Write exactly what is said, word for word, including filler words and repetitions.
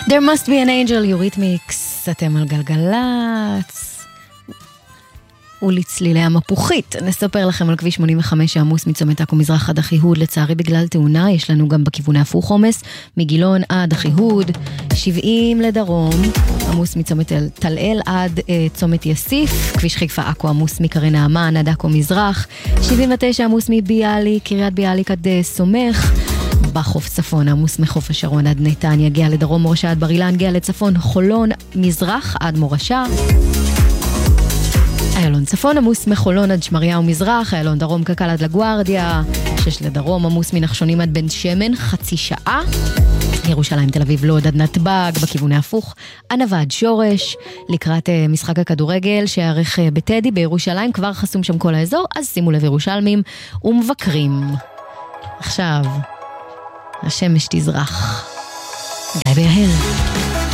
There must be an angel, יוריתמיקס, אתם על גלגלץ. ולצלילי המפוחית. נספר לכם על כביש שמונים וחמש שעמוס מצומת עכו מזרח עד אחיהוד, לצערי בגלל תאונה, יש לנו גם בכיוון ההפוך עומס, מגילון עד אחיהוד, שבעים לדרום, עמוס מצומת תל-אל עד אה, צומת יסיף, כביש חיפה עכו עמוס מקרי נעמן עד עכו מזרח, שבעים ותשע עמוס מביאליק, קריית ביאליק עד אה, סומך, בחוף צפון עמוס מחוף השרון עד נתניה, יגיע לדרום מורשה עד בר אילן, יגיע לצפון חולון מזרח עד מורשה, איילון צפון עמוס מחולון עד שמריהו מזרח, איילון דרום קקל עד לגוארדיה, שש לדרום עמוס מנחשונים עד בן שמן, חצי שעה, ירושלים תל אביב לוד עד נתב"ג, בכיווני הפוך, ענבה עד שורש, לקראת uh, משחק הכדורגל שיערך uh, בטדי בירושלים, כבר חסום שם כל האזור, אז שימו לב ירושלמים ומבקרים. עכשיו, השמש תזרח. גיא בהר.